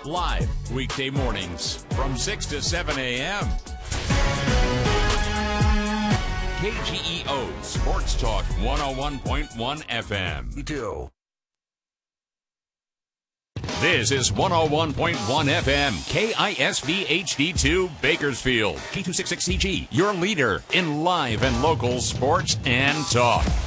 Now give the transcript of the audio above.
Live weekday mornings from 6 to 7 a.m. KGEO Sports Talk 101.1 FM. You do. This is 101.1 FM, KISV HD2 Bakersfield, K266CG, your leader in live and local sports and talk.